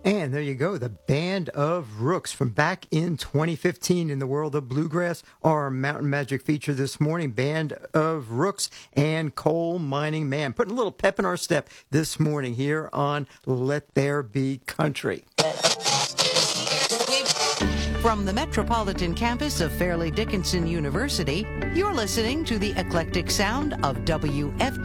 And there you go, the Band of Rooks from back in 2015 in the world of bluegrass. Our Mountain Magic feature this morning, Band of Rooks and Coal Mining Man. Putting a little pep in our step this morning here on Let There Be Country. From the Metropolitan Campus of Fairleigh Dickinson University, you're listening to the eclectic sound of WFDU.